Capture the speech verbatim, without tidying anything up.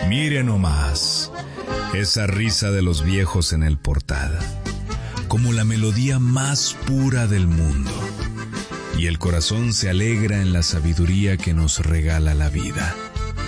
Mire nomás, esa risa de los viejos en el portal, como la melodía más pura del mundo. Y el corazón se alegra en la sabiduría que nos regala la vida.